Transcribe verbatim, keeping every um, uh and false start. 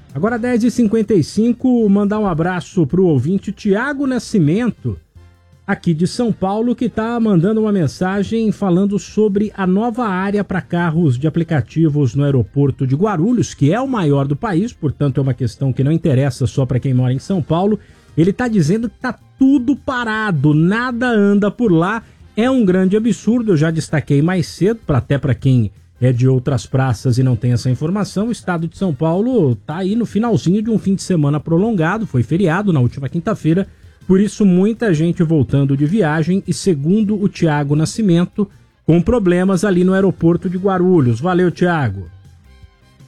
Agora dez e cinquenta e cinco, mandar um abraço pro ouvinte Tiago Nascimento, aqui de São Paulo, que está mandando uma mensagem falando sobre a nova área para carros de aplicativos no aeroporto de Guarulhos, que é o maior do país, portanto é uma questão que não interessa só para quem mora em São Paulo. Ele está dizendo que está tudo parado, nada anda por lá, é um grande absurdo. Eu já destaquei mais cedo, pra, até para quem é de outras praças e não tem essa informação, o estado de São Paulo está aí no finalzinho de um fim de semana prolongado, foi feriado na última quinta-feira, por isso muita gente voltando de viagem e, segundo o Tiago Nascimento, com problemas ali no aeroporto de Guarulhos. Valeu, Tiago.